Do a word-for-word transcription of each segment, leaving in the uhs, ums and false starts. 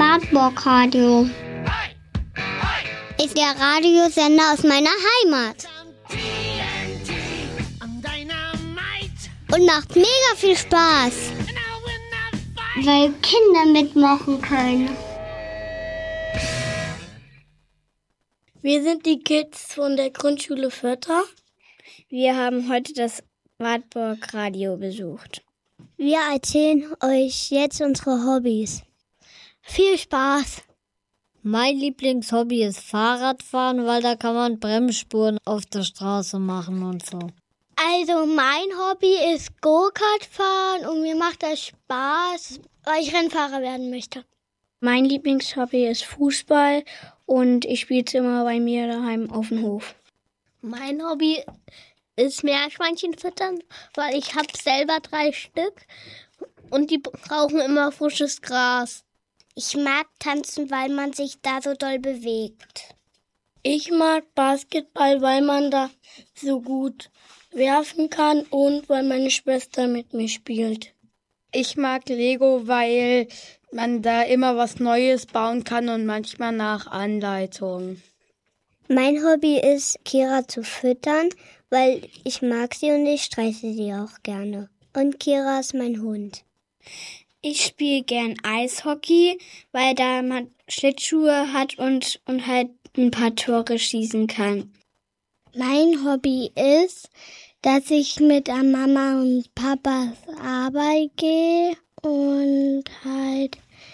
Wartburg Radio ist der Radiosender aus meiner Heimat. Und macht mega viel Spaß, weil Kinder mitmachen können. Wir sind die Kids von der Grundschule Vötter. Wir haben heute das Wartburg Radio besucht. Wir erzählen euch jetzt unsere Hobbys. Viel Spaß! Mein Lieblingshobby ist Fahrradfahren, weil da kann man Bremsspuren auf der Straße machen und so. Also mein Hobby ist Go-Kart fahren und mir macht das Spaß, weil ich Rennfahrer werden möchte. Mein Lieblingshobby ist Fußball und ich spiele es immer bei mir daheim auf dem Hof. Mein Hobby ist Meerschweinchen füttern, weil ich habe selber drei Stück und die brauchen immer frisches Gras. Ich mag tanzen, weil man sich da so doll bewegt. Ich mag Basketball, weil man da so gut werfen kann und weil meine Schwester mit mir spielt. Ich mag Lego, weil man da immer was Neues bauen kann und manchmal nach Anleitung. Mein Hobby ist, Kira zu füttern, weil ich mag sie und ich streiche sie auch gerne. Und Kira ist mein Hund. Ich spiele gern Eishockey, weil da man Schlittschuhe hat und, und halt ein paar Tore schießen kann. Mein Hobby ist, dass ich mit der Mama und Papa zur Arbeit gehe und halt,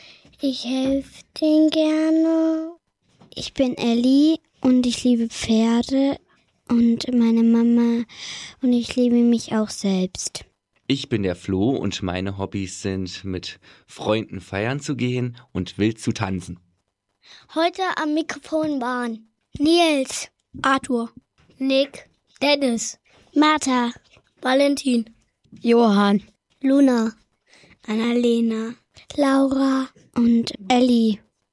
ich helfe denen gerne. Ich bin Ellie und ich liebe Pferde und meine Mama und ich liebe mich auch selbst. Ich bin der Flo und meine Hobbys sind, mit Freunden feiern zu gehen und wild zu tanzen. Heute am Mikrofon waren Nils, Arthur, Nick, Dennis, Martha, Valentin, Johann, Luna, Annalena, Laura und Ellie.